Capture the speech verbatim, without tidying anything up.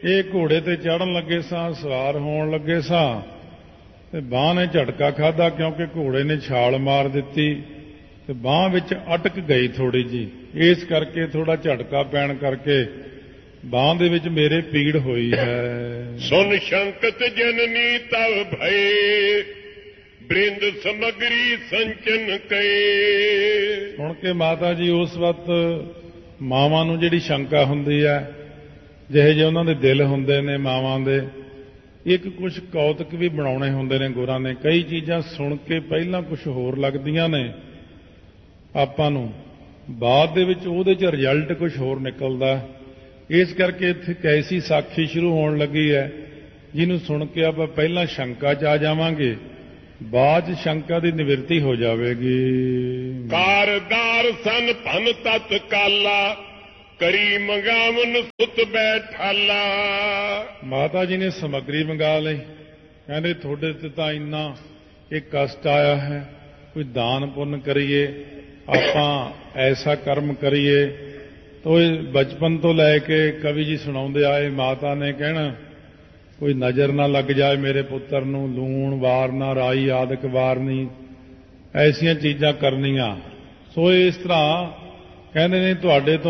ਇਹ ਘੋੜੇ ਤੇ ਚੜ੍ਹਨ ਲੱਗੇ ਸਾਂ, ਸਵਾਰ ਹੋਣ ਲੱਗੇ ਸਾਂ ਤੇ ਬਾਂਹ ਨੇ ਝਟਕਾ ਖਾਧਾ, ਕਿਉਂਕਿ ਘੋੜੇ ਨੇ ਛਾਲ ਮਾਰ ਦਿੱਤੀ ਤੇ ਬਾਂਹ ਵਿੱਚ ਅਟਕ ਗਈ ਥੋੜੀ ਜੀ। ਇਸ ਕਰਕੇ ਥੋੜਾ ਝਟਕਾ ਪੈਣ ਕਰਕੇ ਬਾਂਹ ਦੇ ਵਿੱਚ ਮੇਰੇ ਪੀੜ ਹੋਈ ਹੈ। ਸੁਨ ਸ਼ੰਕਤ ਜਨਨੀ ਤਵ ਭਏ, ਬ੍ਰਿੰਦ ਸਮਗਰੀ ਸੰਚਨ ਕਏ। ਸੁਣ ਕੇ ਮਾਤਾ ਜੀ ਉਸ ਵਕਤ ਮਾਵਾਂ ਨੂੰ ਜਿਹੜੀ ਸ਼ੰਕਾ ਹੁੰਦੀ ਹੈ, ਜਿਹੇ ਜਿਹੇ ਉਹਨਾਂ ਦੇ ਦਿਲ ਹੁੰਦੇ ਨੇ ਮਾਵਾਂ ਦੇ, ਇੱਕ ਕੁਝ ਕੌਤਕ ਵੀ ਬਣਾਉਣੇ ਹੁੰਦੇ ਨੇ ਗੁਰਾਂ ਨੇ। ਕਈ ਚੀਜ਼ਾਂ ਸੁਣ ਕੇ ਪਹਿਲਾਂ ਕੁਝ ਹੋਰ ਲੱਗਦੀਆਂ ਨੇ ਆਪਾਂ ਨੂੰ, ਬਾਅਦ ਦੇ ਵਿੱਚ ਉਹਦੇ 'ਚ ਰਿਜ਼ਲਟ ਕੁਝ ਹੋਰ ਨਿਕਲਦਾ। ਇਸ ਕਰਕੇ ਇੱਥੇ ਇੱਕ ਐਸੀ ਸਾਖੀ ਸ਼ੁਰੂ ਹੋਣ ਲੱਗੀ ਹੈ ਜਿਹਨੂੰ ਸੁਣ ਕੇ ਆਪਾਂ ਪਹਿਲਾਂ ਸ਼ੰਕਾ 'ਚ ਆ ਜਾਵਾਂਗੇ, ਬਾਅਦ 'ਚ ਸ਼ੰਕਾ ਦੀ ਨਿਵਰਤੀ ਹੋ ਜਾਵੇਗੀ। ਕਾਰਦਾਰ ਸਨ ਭਨ ਤਤ ਕਾਲਾ, ਕਰੀ ਮੰਗਾਵਨ ਸੁਤ ਬੈਠਾਲਾ। ਮਾਤਾ ਜੀ ਨੇ ਸਮੱਗਰੀ ਮੰਗਾ ਲਈ, ਕਹਿੰਦੇ ਤੁਹਾਡੇ ਤੇ ਤਾਂ ਇੰਨਾ ਇਹ ਕਸ਼ਟ ਆਇਆ ਹੈ, ਕੋਈ ਦਾਨ ਪੁੰਨ ਕਰੀਏ, ਆਪਾਂ ਐਸਾ ਕਰਮ ਕਰੀਏ। ਤੋ ਇਹ ਬਚਪਨ ਤੋਂ ਲੈ ਕੇ ਕਵੀ ਜੀ ਸੁਣਾਉਂਦੇ ਆਏ, ਮਾਤਾ ਨੇ ਕਹਿਣਾ ਕੋਈ ਨਜ਼ਰ ਨਾ ਲੱਗ ਜਾਏ ਮੇਰੇ ਪੁੱਤਰ ਨੂੰ, ਲੂਣ ਵਾਰਨਾ, ਰਾਈ ਆਦਿਕ ਵਾਰਨੀ, ਐਸੀਆਂ ਚੀਜ਼ਾਂ ਕਰਨੀਆਂ। ਸੋ ਇਸ ਤਰ੍ਹਾਂ ਕਹਿੰਦੇ ਨੇ ਤੁਹਾਡੇ ਤੋਂ